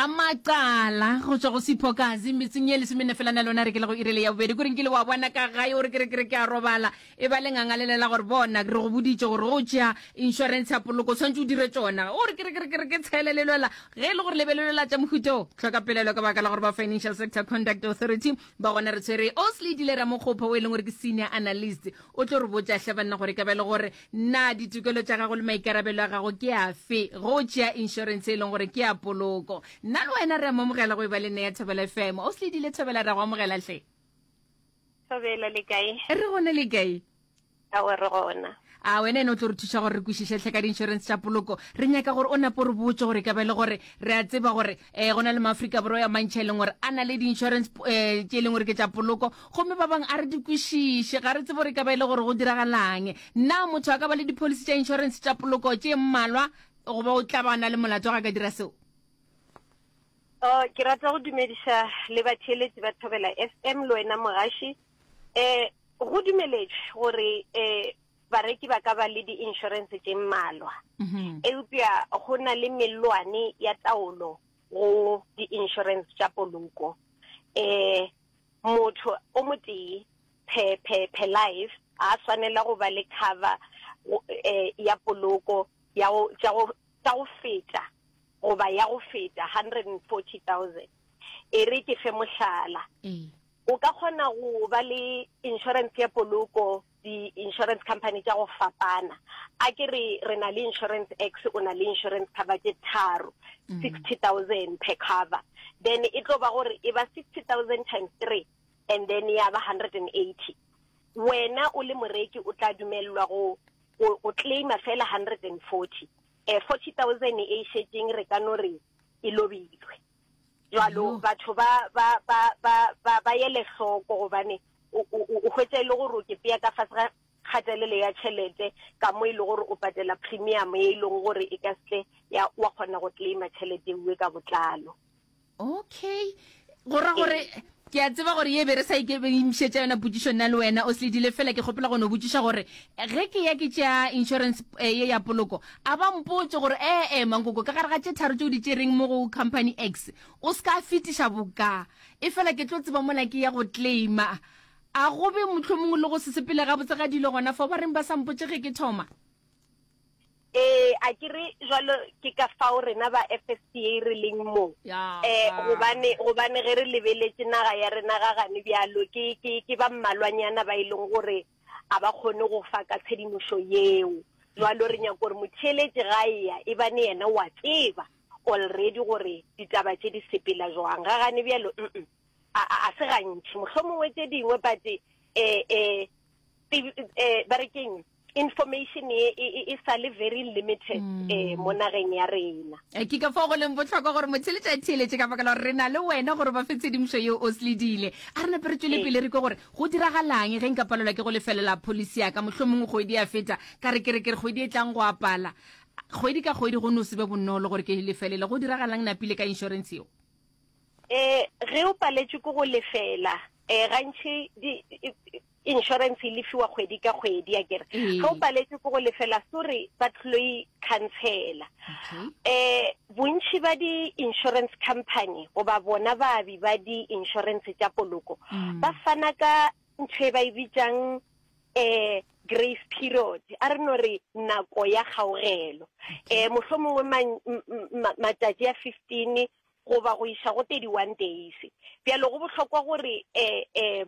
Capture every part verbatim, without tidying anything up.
amacala go tswa go Siphokazi metseng ye le semene fela na lona re ke le go irele ya bobedi gore ke le wa bona ka gae o re ke re ke a robala e ba le ngangalelela gore bona re go boditse gore go tšea insurance ya poloko tshwantse o dire tsona o re ke re ke re ke tshelelelela ge le gore lebelela tša mohuto tlhoka pelelo ka baka la gore ba Financial Sector Conduct Authority ba gona re tsere Osli Dilera Mokgopho o e leng gore ke senior analyst o tlo re botsa hle banna gore ka bele gore na ditukelo tša gago le maikarabelo a gago ke afe go tšea insurance e leng gore ke ya poloko nna le wena re amogela go e ba le nne ya Thobela F M o se le dile Thobela ra go amogela hle Thobela le kae re gone le kae a wa re gona a wena ene o tlo re thuša gore re kwešišetlhe ka di-insurance tša poloko re nyaka gore o napo re botse gore ka bele gore re a tseba gore um go na le maaforika borwa ya mantšha e leng gore a na le di-insurance um tše e leng gore ke tša poloko gomme ba bangwe a re di kwešiše ga re tsebe gore ka bele gore go diragalang nna motho a ka ba le di-policy tša insurance tša poloko tše mmalwa goba o tla bana le molato ga ka dira seo Oh, ke rata go dumedisa le batheletsi ba Thobela F M le wena mogaši eh go dumeletše gore eh bareki ba ka ba le di-insurance tše mmalwa eupša go na le melwane ya taolo go di-insurance tša poloko eh motho o motee pe pe pe life a swanela go ba le cover eh ya poloko ya go tša go feta goba ya go feta one hundred forty thousand e re ke fe mohlala o ka kgona go ba le insurance ya poloko di insurance company tša go fapana a ke re re na le insurance X o na le insurance cover tše tharo sixty thousand per cover then e tlo ba gore e ba sixty thousand times three and then ya ba one hundred eighty wena o le moreki o tla dumelwa go go claima fela one hundred forty eh forty thousand e šetšeng re ka no re e lobilwe jalo batho ba ba ba ba ba ba yele hloko gobane o hwetša ile gore o ke pea ka fase ga kgatelelo ya tšhelete ka mo ile gore o patela premium e leng gore e ka se ya wa kgona go claima tšhelete uwe ka botlalo okay gora gore ke a tseba gore ye bere sa ike be imšetša yona position na le wena o se dile fela ke kgopela go no botšiša gore ge ke ya ke tša insurance ye ya poloko a ba mpotse gore eh eh mankoko ka gare ga tše tharo tšeo di tšereng mo go company X o se ka fetiša boka e fela ke tlo tseba mola ke ya go claima a go be motlho mongwe le go se sepele ga botse ga dilo gona fo ba reng ba sa mpotse ge ke thoma eh a ke re jalo ke ka fao rena ba F S C A re leng mo eh gobane gobane ge re lebeletse naga ya rena ga gane bjalo ke ke ke ba mmalwanyana ba ileng gore a ba kgone go fa ka tshedimošo yeo jalo re nya gore motheletše ga ya e bane yena wa tseba already gore ditaba tše di sepela jwang ga gane bjalo a se gantši mohlomongwe tše dingwe but eh eh eh barekeng information e sa le very limited eh mo nageng ya rena e ke ka fo go leng botlhokwa gore motheletša theletše ka baka la gore re na le wena gore ba fetse dimšo yo o sledile a re nape re tswele pele re ke gore go diragalang ge nka palelwa ke go lefelela policy ya ka mohlomongwe kgwedi ya feta ka re ke re ke re kgwedi e tlang go apala kgwedi ka kgwedi go no se be bonolo gore ke lefelela go diragalang napile ka insurance eo eh ge o paletše go go lefela eh gantši di insurance le fiwa kgwedi ka kgwedi ya kere ga o paletse go lefela sore ba tloi cancela eh bontši ba di insurance company go ba bona ba bi ba di insurance tša poloko ba fana ka ntse ba ibitsang eh grace period a re no re nako ya kgaogelo eh mohlomongwe matšatši ya fifteen go ba go iša go thirty-one days bjalo go bohlokwa gore eh eh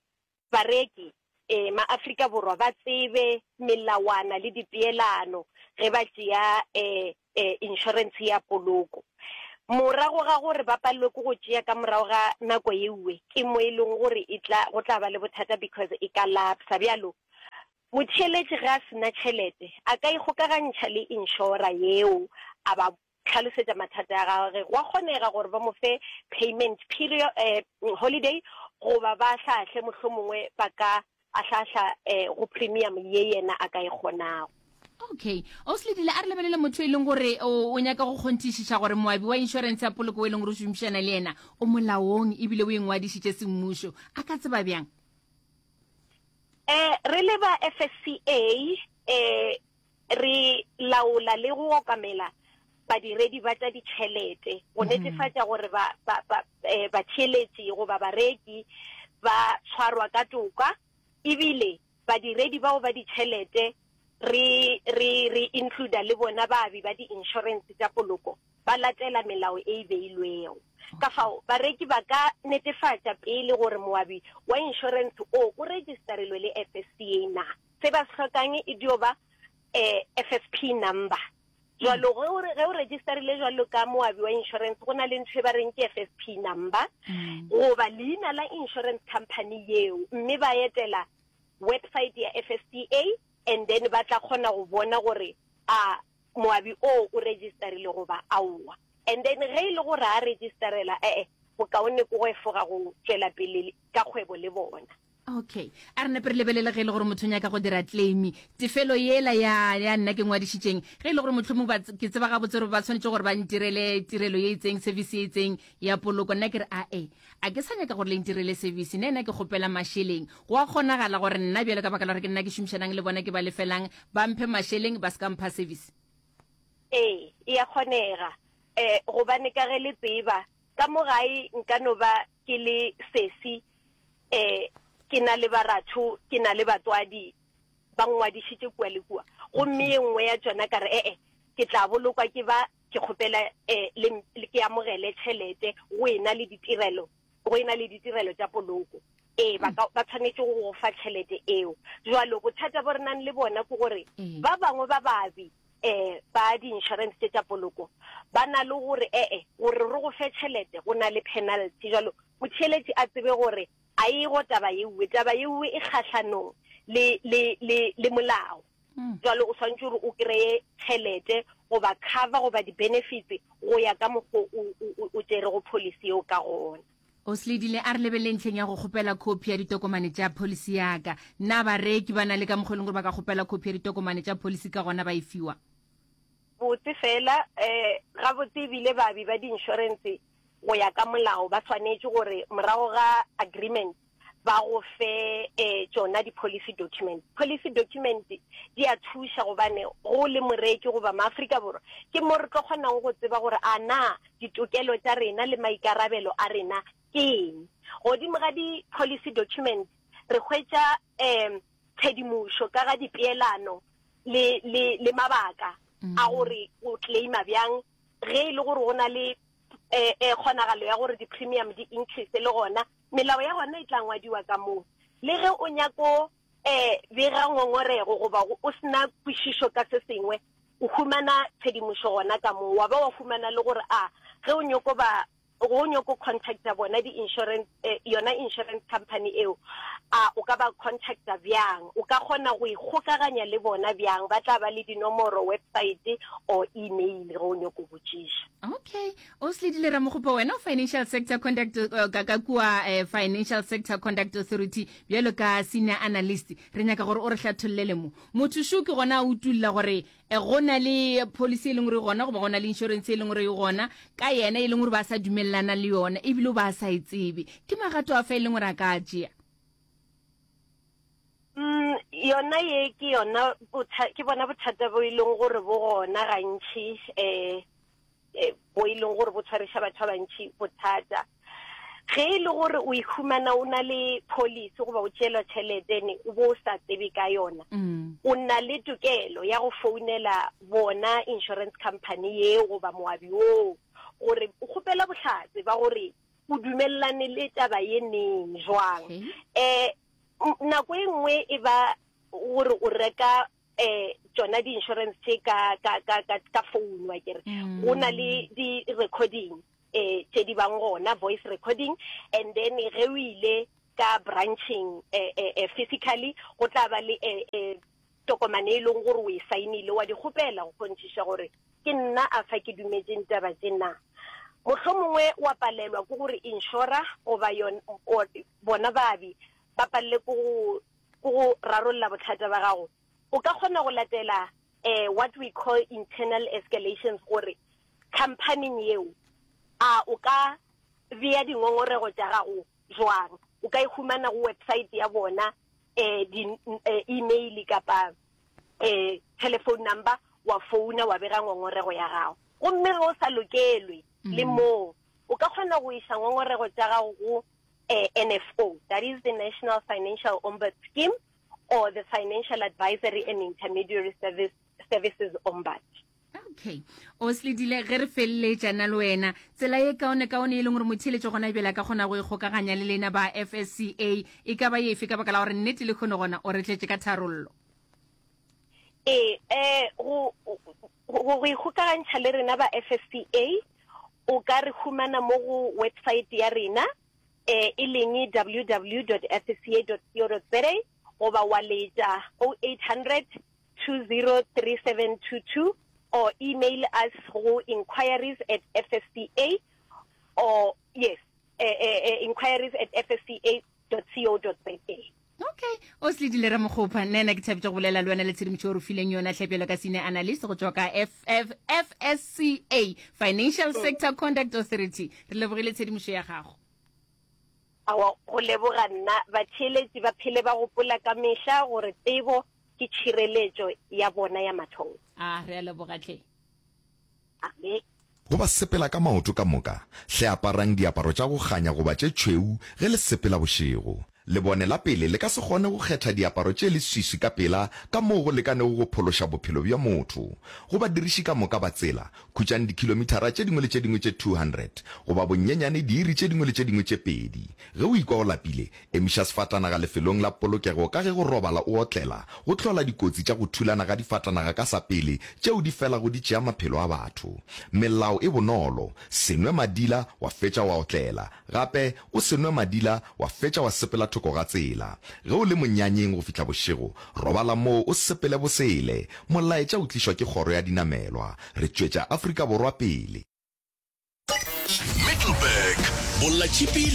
bareki eh ma Afrika borwa ba tsebe melawana le dipeelano ge ba tšea eh insurance ya poloko morago ga gore ba palwe go tšea ka morago ga nako yewe ke mo e leng gore e tla go tla ba le bothata because e ka lapsa bjalo motheletše ga sena tšhelete a ka ikgokagantšha le insurance yeo a ba tlhalosetša mathata a gagwe go a kgonega gore ba mo fe payment period eh holiday goba ba hlahle mohlomongwe ba ka a hlahla eh go premium ye yena a ka e kgonago okay o sledile a re lebelele motho e leng gore o nyaka go kgontišiša gore moabi wa insurance ya poloko o e leng gore o šomišana le yena o molaong ebile o engwadišitše semmušo a ka tseba bjang eh re le ba F S C A eh re laola le go okamela badiredi ba tsa ditšhelete go netefatsa gore ba ba ba eh, ba tsheletsi go ba bareki ba tshwarwa ka toka ebile badiredi bao ba ditšhelete re re re include le bona babi ba di insurance tsa poloko ba latela melao e e beilwego ka fao bareki ba ka netefatsa pele gore moabi wa insurance o o registerilwe le F S C A na se ba tlhokang e dio ba eh F S P number jalo ge o ge o registerile jalo ka moabi wa insurance go na le ntse ba reng ke F S P number go ba leina la insurance company yeo mme ba etela website ya F S C A and then ba tla khona go bona gore a moabi o o registerile go ba aua and then ge ile gore a registerela eh go kaone go go efoga go tswela pele ka kgwebo le bona. Okay, a re ne pre lebelela ge ile gore motho nya ka go dira claim tefelo yela ya ya nna ke ngwadishitseng ge ile gore motlhomo ba ke tseba ga botsero ba tshwanetse gore ba ntirele tirelo ye itseng service ye itseng ya poloko nna ke re a e a ke sanya ka gore le ntirele service nna ke gopela masheleng go a kgonagala gore nna bjale ka baka la gore ke nna ke shumshanang le bona ke ba lefelang ba mphe masheleng ba ska mpha service. Eh ya khonega eh go bane ka ge le tseba ka mogai nka no ba ke le sesi eh ke na le baratho ke na le batwadi ba ngwadishitse kwa le kwa go mme engwe ya tsona ka re eh ke tla bolokwa ke ba ke khopela eh le ke ya mogele tšhelete go ena le ditirelo go ena le ditirelo tsa poloko eh ba ba tshwanetse go fa tšhelete eo jwalo go thata bo rena le bona go gore ba bangwe ba babi eh ba di insurance tsa poloko ba na le gore eh eh gore re go fe tšhelete go na le penalty jalo motšhelete a tsebe gore a e go taba yewe taba yewe e kgahlano le le le le molao jalo o swantse gore o kreye tšhelete go ba cover go ba di benefits go ya ka mo o tsere go policy o ka gona. O slidile a re lebelentleng ya go gopela copy ya ditokomane tša policy yaka nna bareki ba na le ka mogolong gore ba ka gopela copy ya ditokomane tša policy ka gona ba e fiwa botse fela eh ga botse bile babi ba di insurance go ya ka molao ba tshwanetse gore morago ga agreement ba go fe eh tsona di policy document policy document di a thuša go bane go le moreki go ba maAfrika borwa ke mo re tlo kgonang go tseba gore ana ditokelo tša rena le maikarabelo a rena keng godimo ga di policy document re hwetša em tshedimošo ka ga dipeelano le le le mabaka a gore o claima bjang ge ile gore gona le eh eh khonagalo ya gore di premium di increase le gona melao ya gona e tlangwadiwa ka mo le ge o nyako eh bega ngongorego go ba o sna kwishisho ka se sengwe o humana tshedimošo gona ka mo wa ba wa humana le gore a ge o nyoko ba go nyoko contacta bona di insurance eh, yona insurance company eo a o ka ba contacta bjang o ka gona go ikgokaganya le bona bjang ba tla ba le dinomoro website o email go nyoko botšiša. Okay, o slidile ra mogopo wena financial sector conduct uh, ka ka kwa uh, financial sector conduct authority bjalo ka senior analyst re nyaka gore o re hlathollele mo motho shuki gona o tulla gore e gona le policy e leng gore gona go ba gona le insurance e leng gore gona ka yena e leng gore ba sa dumellana le yona e bile ba sa itsebe ke magato a fa e leng gore a ka tšea. Mm yona ye ke yona ke bona bothata bo ileng gore bo gona gantši eh bo ileng gore bo tshwarisha batho ba bantši bothata ge ile gore o ihumana o na le policy go ba o tšhelwa tšhelete ne o bo sa tsebe ka yona o na le tokelo ya go founela bona insurance company ye go ba moabi o gore o kgopela bohlatse ba gore o dumellane le taba ye neng jwang eh nako e nngwe e ba gore o reka eh tsona di insurance ka ka ka ka phone wa kere go na le di recording eh tse di bang gona voice recording and then ge o ile ka branching eh, eh physically go tla ba le eh tokomane e leng gore o e signile wa di gopela go bontšhisha gore ke nna a fa ke dumetseng taba tsena mohlomongwe wa palelwa ke gore insurance o ba yona bona babi ba palle go go rarolla bothata ba gago o ka kgona go latela eh what we call internal escalations gore company yeo a o ka via dingongorego tša gago jwang o ka ihumana go website ya bona eh di email kapa eh telephone number wa phone wa bega ngongorego ya gago gomme ge o sa lokelwe le moo o ka kgona go iša ngongorego tša gago go uh, N F O, that is the National Financial Ombud Scheme, or the Financial Advisory and Intermediary Service Services Ombud. Okay, o slidile ge re felletša na le wena tsela e kaone kaone e leng gore motheletšo gona ebela ka kgona go ikgokaganya le lena ba F S C A e ka ba efe ka baka la gore nnete le kgone gona o re tletše ka tharollo? Eh, eh, go ikgokagantšha le rena ba F S C A o ka re humana mo go website ya rena eh, e leng w w w dot f s c a dot co dot za goba wa letša oh eight hundred two zero three seven two two or email us go inquiries at F S C A or yes, uh, uh, inquiries at f s c a dot co dot za. Okay, o slidile ra mogopha nena ke thabetša go bolela le wena le tshedimošo o re fileng yona tlhapelo ka senior analyst go tšwa ka F S C A, Financial Sector Conduct Authority. Re lebogile tshedimošo ya gago. Awa go leboga nna batheletši ba phele ba gopola ka mešha gore tsebo ke tšhireletšo ya bona ya mathong. Ah, re a lebogatlhe. Amen. Go ba sepela ka maoto ka moka hle aparang diaparo tša go ganya go ba tše tšhweu ge le sepela bošego. Le bone la pele le ka se gone go kgetha diaparo tše le swiswi ka pela ka moo go lekanego go phološa bophelo bja motho. Go ba diriši ka moka ba tsela khutšang dikilomitara tše dingwe le tše dingwe tše two hundred go ba bonnyenyane diiri tše dingwe le tše dingwe tše pedi. Ge o ikwa go lapile emiša sefatanaga lefelong la polokego ka ge go robala o otlela go tlola dikotsi tša go thulana ga difatanaga ka sa pele tšeo di fela go di tšea maphelo a batho. Melao e bonolo, senwe madila wa fetša wa otlela, gape o senwe madila wa fetša wa sepela thoko ga tsela. Ge o le monyanyeng go fihla bošego robala moo o sepele bosele. Molaetša o tlišwa ke kgoro ya dinamelwa. Re tšwetša Afrika Borwa pele. Middleburg, bolla chipi